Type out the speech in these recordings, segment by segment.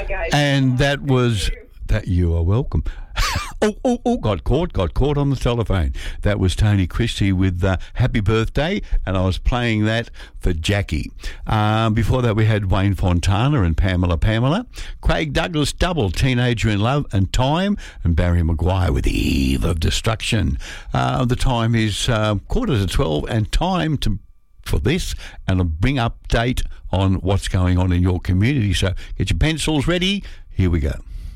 Okay. And that was that. You are welcome. Got caught on the telephone. That was Tony Christie with Happy Birthday, and I was playing that for Jackie. Before that, we had Wayne Fontana and Pamela. Craig Douglas double, Teenager in Love and Time, and Barry Maguire with Eve of Destruction. The time is 11:45, and time for this, and a bring update on what's going on in your community. So get your pencils ready. Here we go.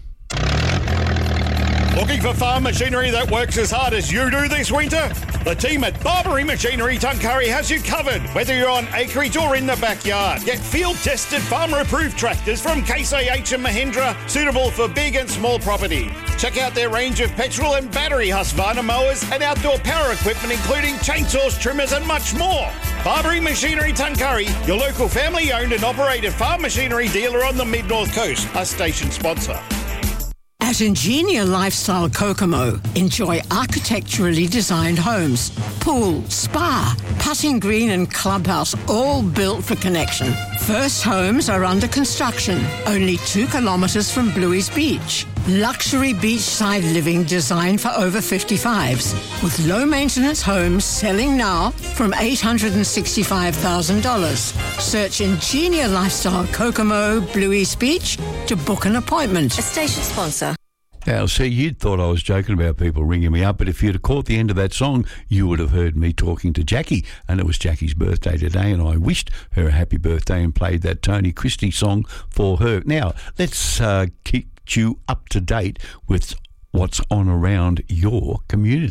Looking for farm machinery that works as hard as you do this winter? The team at Barbary Machinery Tuncurry has you covered, whether you're on acreage or in the backyard. Get field-tested, farmer-approved tractors from Case IH and Mahindra, suitable for big and small property. Check out their range of petrol and battery Husqvarna mowers and outdoor power equipment, including chainsaws, trimmers and much more. Barbary Machinery Tuncurry, your local family-owned and operated farm machinery dealer on the Mid-North Coast, a station sponsor. At Ingenia Lifestyle Kokomo, enjoy architecturally designed homes, pool, spa, putting green and clubhouse, all built for connection. First homes are under construction, only 2 kilometres from Bluey's Beach. Luxury beachside living designed for over 55s, with low-maintenance homes selling now from $865,000. Search Ingenia Lifestyle Kokomo, Bluey's Beach to book an appointment. A station sponsor. Now, see, you'd thought I was joking about people ringing me up, but if you'd have caught the end of that song, you would have heard me talking to Jackie, and it was Jackie's birthday today, and I wished her a happy birthday and played that Tony Christie song for her. Now, let's keep you up to date with what's on around your community.